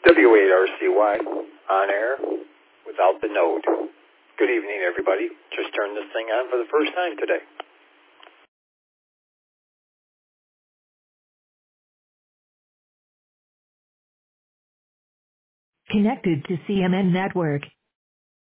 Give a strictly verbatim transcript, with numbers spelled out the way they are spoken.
W eight R C Y on air without the node. Good evening, everybody. Just turned this thing on for the first time today. Connected to C M N Network.